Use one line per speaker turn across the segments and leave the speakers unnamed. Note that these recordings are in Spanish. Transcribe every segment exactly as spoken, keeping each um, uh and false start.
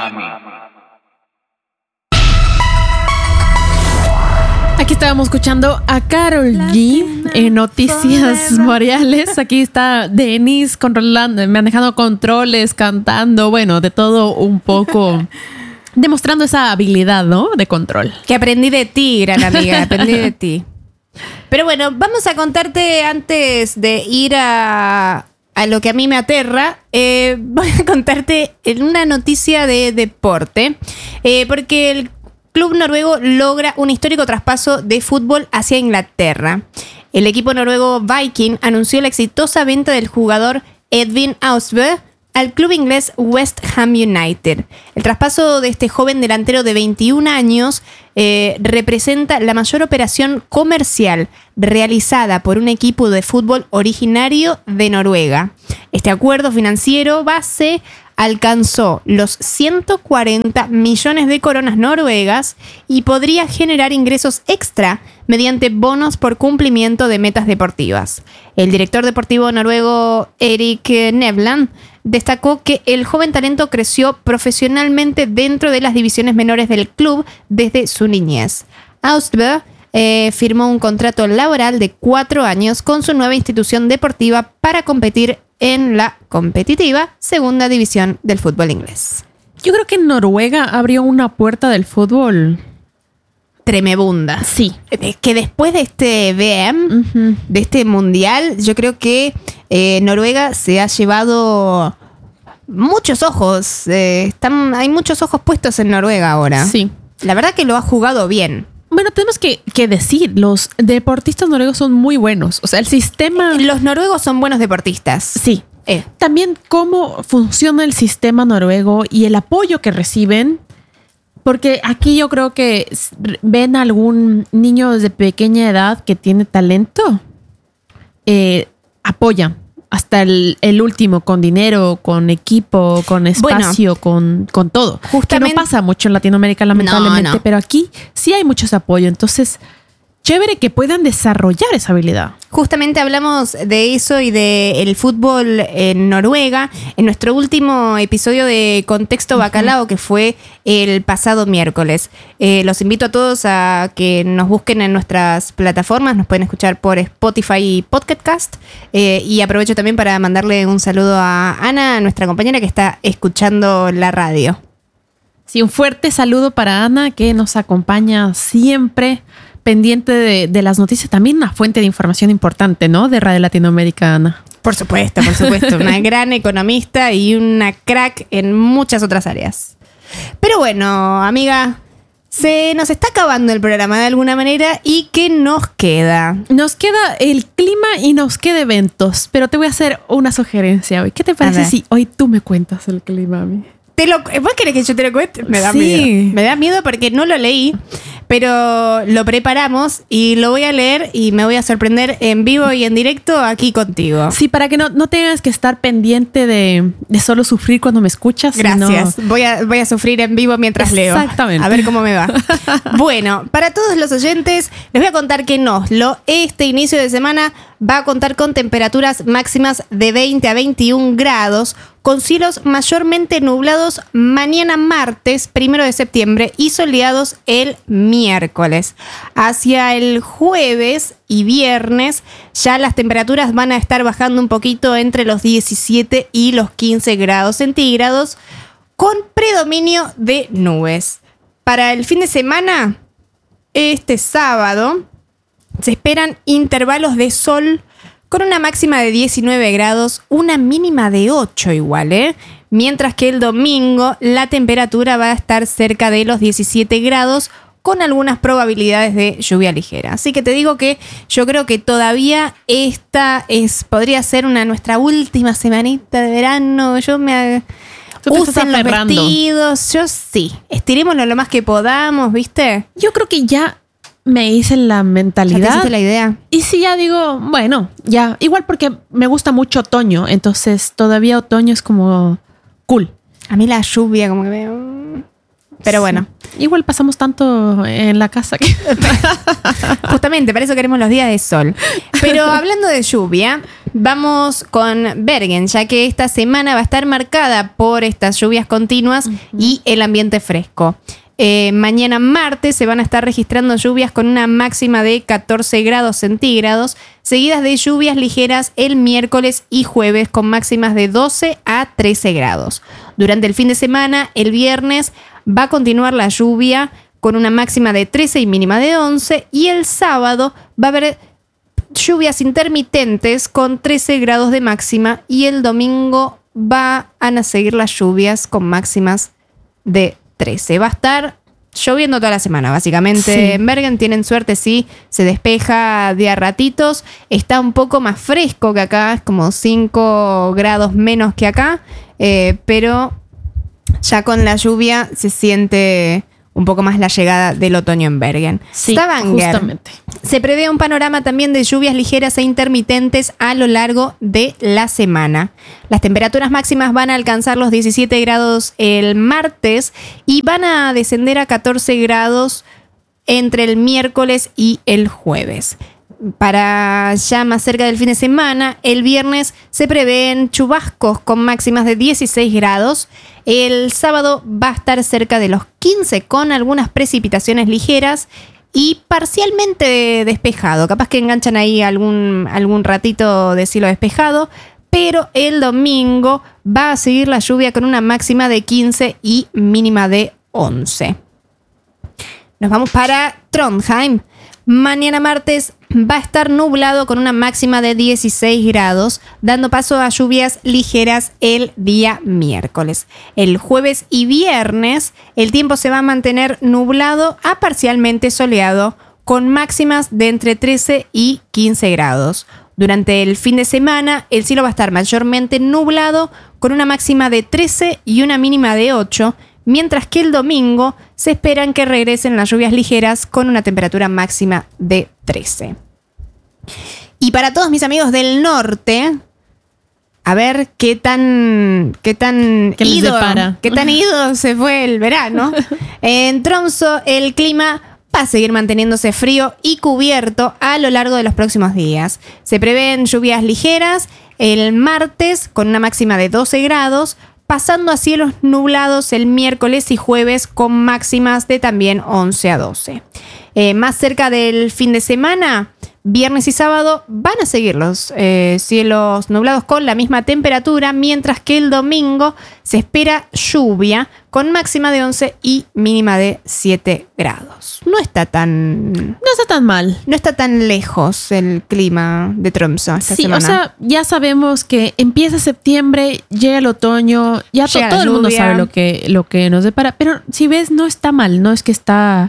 Aquí estábamos escuchando a Karol G en Noticias Boreales. Aquí está Denise controlando, manejando controles, cantando, bueno, de todo un poco, demostrando esa habilidad, ¿no? De control.
Que aprendí de ti, gran amiga, aprendí de ti. Pero bueno, vamos a contarte antes de ir a, a lo que a mí me aterra. Eh, voy a contarte una noticia de deporte, eh, porque el club noruego logra un histórico traspaso de fútbol hacia Inglaterra. El equipo noruego Viking anunció la exitosa venta del jugador Edvin Austbø al club inglés West Ham United. El traspaso de este joven delantero de veintiún años eh, representa la mayor operación comercial realizada por un equipo de fútbol originario de Noruega. Este acuerdo financiero base alcanzó los ciento cuarenta millones de coronas noruegas y podría generar ingresos extra mediante bonos por cumplimiento de metas deportivas. El director deportivo noruego Erik Nevland destacó que el joven talento creció profesionalmente dentro de las divisiones menores del club desde su niñez. Austbø eh, firmó un contrato laboral de cuatro años con su nueva institución deportiva para competir en la competitiva segunda división del fútbol inglés.
Yo creo que Noruega abrió una puerta del fútbol
tremebunda.
Sí.
Que después de este V M, uh-huh. de este mundial, yo creo que eh, Noruega se ha llevado muchos ojos. Eh, están, hay muchos ojos puestos en Noruega ahora.
Sí.
La verdad que lo ha jugado bien.
Bueno, tenemos que, que decir, los deportistas noruegos son muy buenos. O sea, el sistema...
Los noruegos son buenos deportistas.
Sí.
Eh.
También cómo funciona el sistema noruego y el apoyo que reciben. Porque aquí yo creo que ven a algún niño desde pequeña edad que tiene talento, eh, apoyan hasta el, el último, con dinero, con equipo, con espacio, bueno, con, con todo. Justamente, que no pasa mucho en Latinoamérica, lamentablemente, no, no. Pero aquí sí hay muchos apoyos. Entonces, chévere que puedan desarrollar esa habilidad.
Justamente hablamos de eso y del fútbol en Noruega en nuestro último episodio de Contexto Bacalao, uh-huh. que fue el pasado miércoles. Eh, los invito a todos a que nos busquen en nuestras plataformas. Nos pueden escuchar por Spotify y Podcast. Eh, y aprovecho también para mandarle un saludo a Ana, nuestra compañera que está escuchando la radio.
Sí, un fuerte saludo para Ana, que nos acompaña siempre, pendiente de, de las noticias, también una fuente de información importante, ¿no? De Radio Latinoamérica, Ana.
Por supuesto, por supuesto. Una gran economista y una crack en muchas otras áreas. Pero bueno, amiga, se nos está acabando el programa de alguna manera. ¿Y qué nos queda?
Nos queda el clima y nos queda eventos. Pero te voy a hacer una sugerencia hoy. ¿Qué te parece si hoy tú me cuentas el clima a mí?
Te lo, ¿Vos querés que yo te lo cuente? Me da
sí.
miedo. Me da miedo porque no lo leí, pero lo preparamos y lo voy a leer y me voy a sorprender en vivo y en directo aquí contigo.
Sí, para que no, no tengas que estar pendiente de, de solo sufrir cuando me escuchas.
Gracias.
Sino...
Voy a, voy a sufrir en vivo mientras leo.
Exactamente.
A ver cómo me va. Bueno, para todos los oyentes, les voy a contar que no. Lo, este inicio de semana va a contar con temperaturas máximas de veinte a veintiún grados, con cielos mayormente nublados mañana martes, primero de septiembre, y soleados el miércoles. Hacia el jueves y viernes ya las temperaturas van a estar bajando un poquito entre los diecisiete y los quince grados centígrados, con predominio de nubes. Para el fin de semana, este sábado, se esperan intervalos de sol con una máxima de diecinueve grados, una mínima de ocho igual, ¿eh? Mientras que el domingo la temperatura va a estar cerca de los diecisiete grados, con algunas probabilidades de lluvia ligera. Así que te digo que yo creo que todavía esta es, podría ser una nuestra última semanita de verano. Yo me... Usen los vestidos, yo sí. Estirémoslo lo más que podamos, ¿viste?
Yo creo que ya... me hice la mentalidad.
¿Ya te hiciste la idea?
Y sí, ya digo, bueno, ya. Igual porque me gusta mucho otoño. Entonces, todavía otoño es como cool.
A mí la lluvia como que me... Pero sí. Bueno.
Igual pasamos tanto en la casa que...
Justamente, para eso queremos los días de sol. Pero hablando de lluvia, vamos con Bergen, ya que esta semana va a estar marcada por estas lluvias continuas uh-huh. y el ambiente fresco. Eh, mañana martes se van a estar registrando lluvias con una máxima de catorce grados centígrados, seguidas de lluvias ligeras el miércoles y jueves con máximas de doce a trece grados. Durante el fin de semana, el viernes, va a continuar la lluvia con una máxima de trece y mínima de once, y el sábado va a haber lluvias intermitentes con trece grados de máxima, y el domingo van a seguir las lluvias con máximas de trece. Va a estar lloviendo toda la semana, básicamente. Sí. En Bergen tienen suerte, sí, se despeja de a ratitos. Está un poco más fresco que acá, es como cinco grados menos que acá, eh, pero ya con la lluvia se siente un poco más la llegada del otoño en Bergen.
Sí, Stavanger, justamente.
Se prevé un panorama también de lluvias ligeras e intermitentes a lo largo de la semana. Las temperaturas máximas van a alcanzar los diecisiete grados el martes y van a descender a catorce grados entre el miércoles y el jueves. Para ya más cerca del fin de semana, el viernes se prevén chubascos con máximas de dieciséis grados. El sábado va a estar cerca de los quince con algunas precipitaciones ligeras y parcialmente despejado. Capaz que enganchan ahí algún, algún ratito de cielo despejado, pero el domingo va a seguir la lluvia con una máxima de quince y mínima de once. Nos vamos para Trondheim. Mañana martes va a estar nublado con una máxima de dieciséis grados, dando paso a lluvias ligeras el día miércoles. El jueves y viernes el tiempo se va a mantener nublado a parcialmente soleado, con máximas de entre trece y quince grados. Durante el fin de semana el cielo va a estar mayormente nublado con una máxima de trece y una mínima de ocho, mientras que el domingo se esperan que regresen las lluvias ligeras con una temperatura máxima de trece. Y para todos mis amigos del norte, a ver qué tan qué tan
¿Qué
ido,
depara?
qué tan ido se fue el verano. En Tromsø el clima va a seguir manteniéndose frío y cubierto a lo largo de los próximos días. Se prevén lluvias ligeras el martes con una máxima de doce grados, pasando a cielos nublados el miércoles y jueves con máximas de también once a doce. Eh, más cerca del fin de semana, viernes y sábado van a seguir los eh, cielos nublados con la misma temperatura, mientras que el domingo se espera lluvia con máxima de once y mínima de siete grados. No está tan...
No está tan mal.
No está tan lejos el clima de Tromsø esta
sí,
semana.
O sea, ya sabemos que empieza septiembre, llega el otoño, ya to- todo el mundo sabe lo que, lo que nos depara. Pero si ves, no está mal, no es que está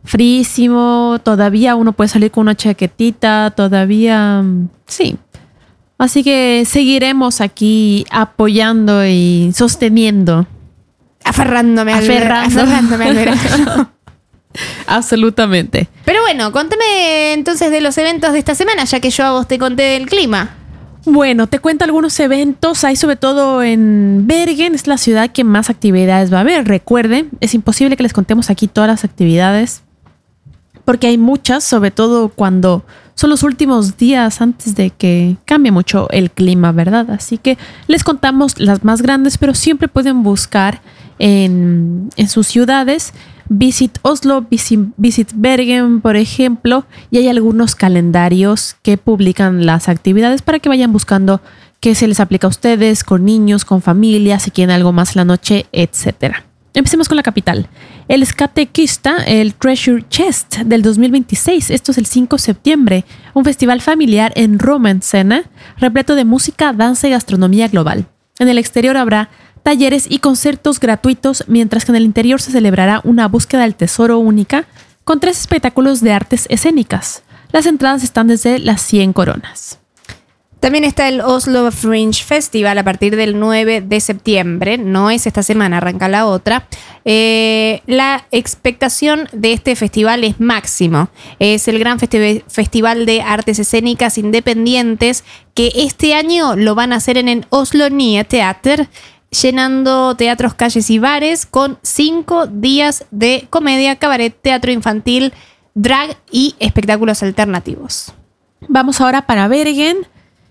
frísimo, todavía uno puede salir con una chaquetita, todavía... Sí. Así que seguiremos aquí apoyando y sosteniendo.
Aferrándome al
Aferrando.
verano. Aferrándome al verano.
Absolutamente.
Pero bueno, contame entonces de los eventos de esta semana, ya que yo a vos te conté del clima.
Bueno, te cuento algunos eventos. Hay sobre todo en Bergen, es la ciudad que más actividades va a haber. Recuerden, es imposible que les contemos aquí todas las actividades, porque hay muchas, sobre todo cuando son los últimos días antes de que cambie mucho el clima, ¿verdad? Así que les contamos las más grandes, pero siempre pueden buscar en, en sus ciudades. Visit Oslo, Visit, Visit Bergen, por ejemplo, y hay algunos calendarios que publican las actividades para que vayan buscando qué se les aplica a ustedes, con niños, con familia, si quieren algo más en la noche, etcétera. Empecemos con la capital. El Skatekista, el Treasure Chest del dos mil veintiséis. Esto es el cinco de septiembre. Un festival familiar en Romansena, repleto de música, danza y gastronomía global. En el exterior habrá talleres y conciertos gratuitos, mientras que en el interior se celebrará una búsqueda del tesoro única con tres espectáculos de artes escénicas. Las entradas están desde las cien coronas.
También está el Oslo Fringe Festival a partir del nueve de septiembre. No es esta semana, arranca la otra. Eh, la expectación de este festival es máximo. Es el gran festi- festival de artes escénicas independientes que este año lo van a hacer en el Oslo Nye Teater, llenando teatros, calles y bares con cinco días de comedia, cabaret, teatro infantil, drag y espectáculos alternativos.
Vamos ahora para Bergen.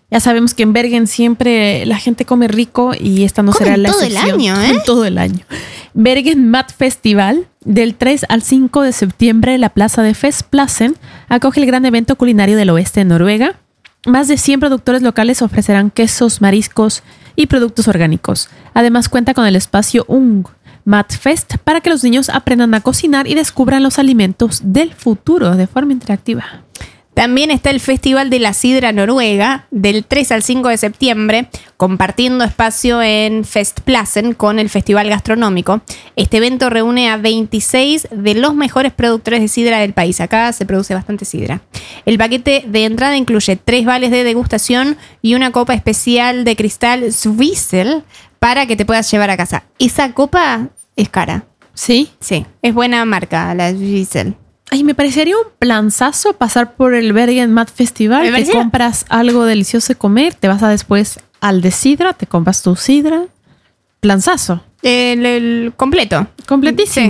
Ya sabemos que en Bergen siempre la gente come rico y esta no
Comen
será la
todo
excepción.
el año, ¿eh?
Comen todo el año. Bergen Mat Festival, del tres al cinco de septiembre en la plaza de Festplassen, acoge el gran evento culinario del oeste de Noruega. Más de cien productores locales ofrecerán quesos, mariscos y productos orgánicos. Además cuenta con el espacio Ung Matfest para que los niños aprendan a cocinar y descubran los alimentos del futuro de forma interactiva.
También está el Festival de la Sidra Noruega, del tres al cinco de septiembre, compartiendo espacio en Festplassen con el Festival Gastronómico. Este evento reúne a veintiséis de los mejores productores de sidra del país. Acá se produce bastante sidra. El paquete de entrada incluye tres vales de degustación y una copa especial de cristal Swiesel para que te puedas llevar a casa. Esa copa es cara.
¿Sí?
Sí, es buena marca, la Swiesel.
Ay, me parecería un planzazo pasar por el Bergen Mat Festival. Te compras algo delicioso de comer, te vas a después al de sidra, te compras tu sidra. Planzazo.
El, el completo.
Completísimo.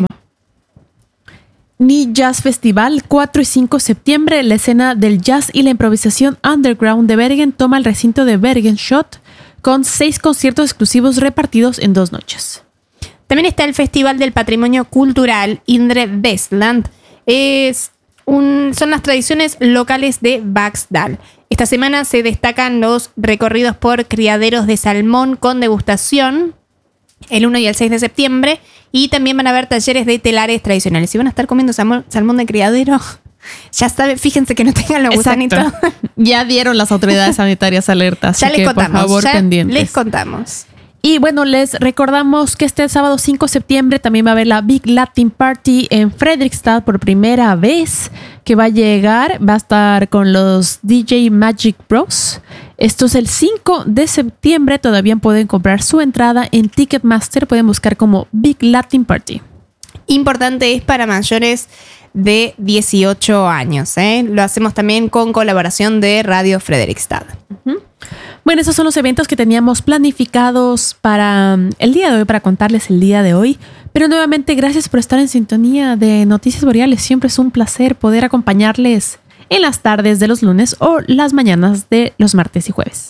Sí. Ni Jazz Festival, cuatro y cinco de septiembre, la escena del jazz y la improvisación underground de Bergen toma el recinto de Bergen Shot con seis conciertos exclusivos repartidos en dos noches.
También está el Festival del Patrimonio Cultural Indre Vestland. Es un, son las tradiciones locales de Vaxdal. Esta semana se destacan los recorridos por criaderos de salmón con degustación el uno y el seis de septiembre, y también van a haber talleres de telares tradicionales. Si van a estar comiendo salmón, salmón de criadero, ya saben, fíjense que no tengan los gusanitos.
Ya dieron las autoridades sanitarias alertas.
Ya les
que,
contamos,
por favor,
ya
pendientes.
les contamos.
Y bueno, les recordamos que este sábado cinco de septiembre también va a haber la Big Latin Party en Fredrikstad por primera vez, que va a llegar, va a estar con los D J Magic Bros. Esto es el cinco de septiembre, todavía pueden comprar su entrada en Ticketmaster, pueden buscar como Big Latin Party.
Importante, es para mayores de dieciocho años, ¿eh? Lo hacemos también con colaboración de Radio Fredrikstad.
Uh-huh. Bueno, esos son los eventos que teníamos planificados para el día de hoy, para contarles el día de hoy. Pero nuevamente, gracias por estar en sintonía de Noticias Boreales. Siempre es un placer poder acompañarles en las tardes de los lunes o las mañanas de los martes y jueves.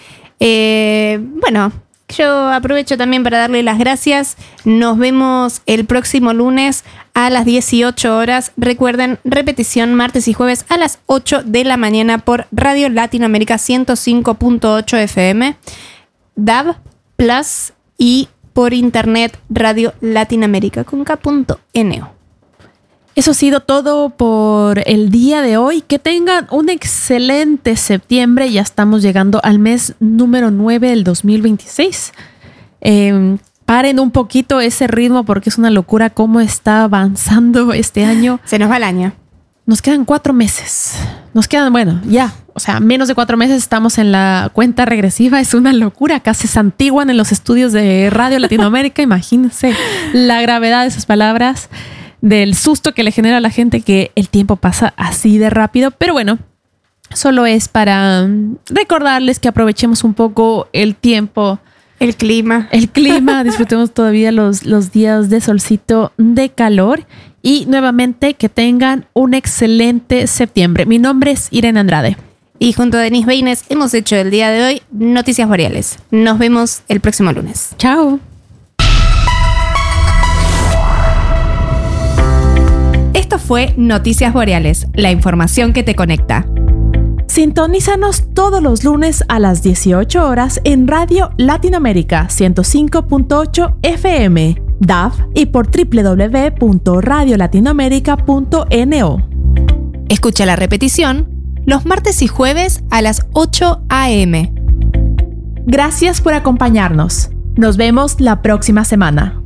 Eh, bueno, yo aprovecho también para darle las gracias. Nos vemos el próximo lunes a las dieciocho horas. Recuerden, repetición martes y jueves a las ocho de la mañana por Radio Latinoamérica ciento cinco punto ocho F M, D A B Plus y por internet Radio Latinoamérica con K punto N O.
Eso ha sido todo por el día de hoy. Que tengan un excelente septiembre. Ya estamos llegando al mes número nueve del dos mil veintiséis. Eh, paren un poquito ese ritmo porque es una locura cómo está avanzando este año.
Se nos va el año.
Nos quedan cuatro meses. Nos quedan, bueno, ya. O sea, menos de cuatro meses estamos en la cuenta regresiva. Es una locura. Casi se santiguan en los estudios de Radio Latinoamérica. Imagínense la gravedad de esas palabras, del susto que le genera a la gente que el tiempo pasa así de rápido. Pero bueno, solo es para recordarles que aprovechemos un poco el tiempo.
El clima.
El clima. Disfrutemos todavía los, los días de solcito, de calor. Y nuevamente que tengan un excelente septiembre. Mi nombre es Irene Andrade.
Y junto a Denise Beines hemos hecho el día de hoy Noticias Boreales. Nos vemos el próximo lunes.
Chao.
Esto fue Noticias Boreales, la información que te conecta.
Sintonízanos todos los lunes a las dieciocho horas en Radio Latinoamérica ciento cinco punto ocho F M, D A B y por doble u doble u doble u punto radio latinoamérica punto N O.
Escucha la repetición los martes y jueves a las ocho a eme.
Gracias por acompañarnos. Nos vemos la próxima semana.